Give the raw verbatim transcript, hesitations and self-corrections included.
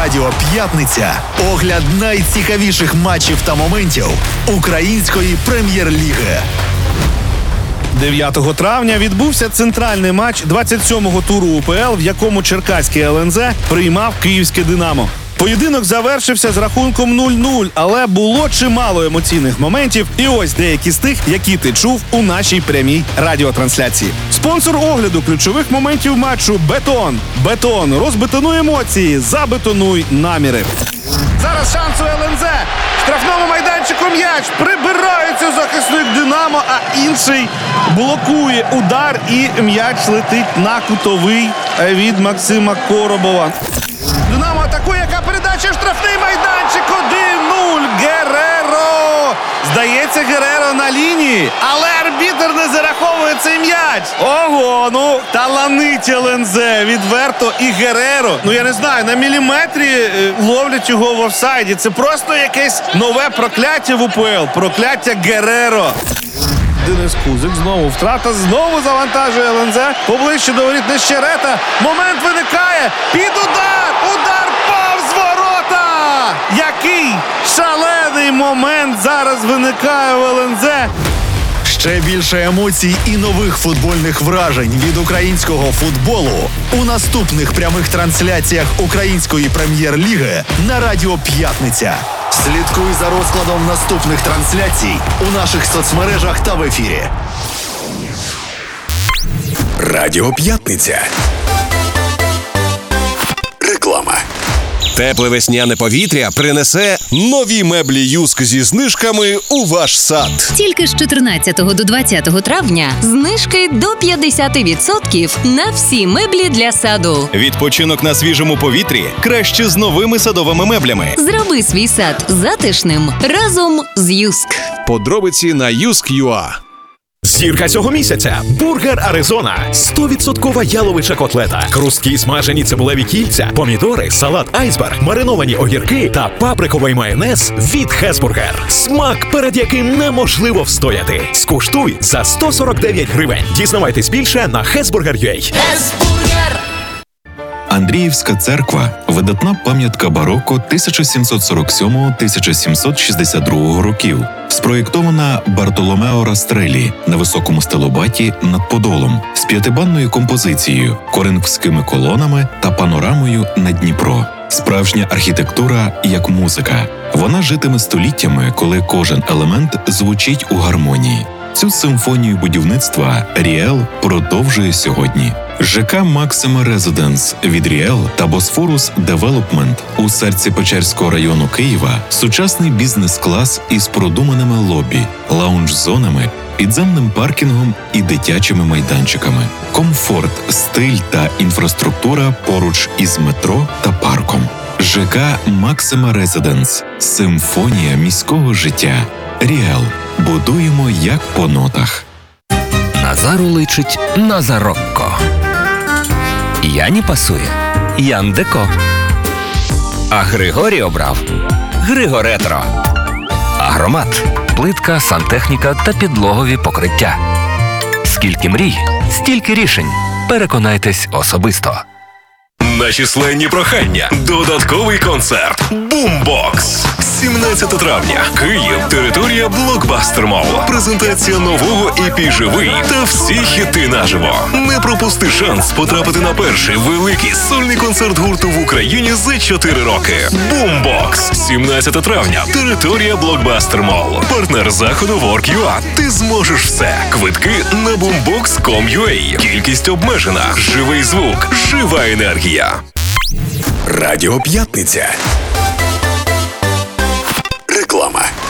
Радіо П'ятниця. Огляд найцікавіших матчів та моментів української прем'єр-ліги. дев'ятого травня відбувся центральний матч двадцять сьомого туру УПЛ, в якому черкаський ел ен зет приймав київське «Динамо». Поєдинок завершився з рахунком нуль-нуль, але було чимало емоційних моментів, і ось деякі з тих, які ти чув у нашій прямій радіотрансляції. Спонсор огляду ключових моментів матчу «Бетон». «Бетон». Розбетонуй емоції, забетонуй наміри. Зараз шанс у ел ен зет. В штрафному майданчику м'яч. Прибирається захисник «Динамо», а інший блокує удар, і м'яч летить на кутовий від Максима Коробова. «Динамо» атакує, яка передача, штрафний майданчик, один-нуль, Гереро. Здається, Гереро на лінії, але арбітр не зараховує цей м'яч. Ого, ну, таланить ел ен зет, відверто, і Гереро, ну я не знаю, на міліметрі е, ловлять його в офсайді. Це просто якесь нове прокляття в УПЛ, прокляття Гереро. Денис Кузик, знову втрата, знову завантажує ел ен зет. Поближче до воріт Нещерета. Момент виникає. Під удар! Удар повз ворота! Який шалений момент зараз виникає в ел ен зет. Ще більше емоцій і нових футбольних вражень від українського футболу у наступних прямих трансляціях української прем'єр-ліги на Радіо П'ятниця. Слідкуй за розкладом наступних трансляцій у наших соцмережах та в ефірі. Радіо П'ятниця. Реклама. Тепле весняне повітря принесе нові меблі «Юск» зі знижками у ваш сад. Тільки з чотирнадцятого до двадцятого травня знижки до п'ятдесят відсотків на всі меблі для саду. Відпочинок на свіжому повітрі краще з новими садовими меблями. Зроби свій сад затишним разом з «Юск». Подробиці на юск крапка ю а. Зірка цього місяця – бургер Аризона. сто відсотків яловича котлета, хрусткі смажені цибулеві кільця, помідори, салат айсберг, мариновані огірки та паприковий майонез від Хесбургер. Смак, перед яким неможливо встояти. Скуштуй за сто сорок дев'ять гривень. Дізнавайтесь більше на хесбургер крапка ю а. Хесбургер! Андріївська церква – видатна пам'ятка бароко тисяча сімсот сорок сьомого - тисяча сімсот шістдесят другого років, спроєктована Бартоломео Растреллі на високому стелобаті над Подолом з п'ятибанною композицією, коринфськими колонами та панорамою на Дніпро. Справжня архітектура як музика. Вона житиме століттями, коли кожен елемент звучить у гармонії. Цю симфонію будівництва Ріел продовжує сьогодні. ЖК «Максима Резиденс» від Ріел та Босфорус Девелопмент у серці Печерського району Києва – сучасний бізнес-клас із продуманими лобі, лаунж-зонами, підземним паркінгом і дитячими майданчиками. Комфорт, стиль та інфраструктура поруч із метро та парком. ЖК «Максима Резиденс» – симфонія міського життя. Ріел. Будуємо як по нотах. Назару личить Назарокко. Яні пасує Ян Деко. А Григорій обрав Григоретро. Агромат. Плитка, сантехніка та підлогові покриття. Скільки мрій, стільки рішень. Переконайтесь особисто. На численні прохання. Додатковий концерт «Бумбокс». сімнадцятого травня. Київ. Територія Блокбастер Молл. Презентація нового і пі «Живий» та всі хіти наживо. Не пропусти шанс потрапити на перший великий сольний концерт гурту в Україні за чотири роки. «Бумбокс». сімнадцятого травня. Територія Блокбастер Молл. Партнер заходу Work точка ю а. Ти зможеш все. Квитки на бумбокс крапка ком крапка ю а. Кількість обмежена. Живий звук. Жива енергія. Радіо П'ятниця. Реклама.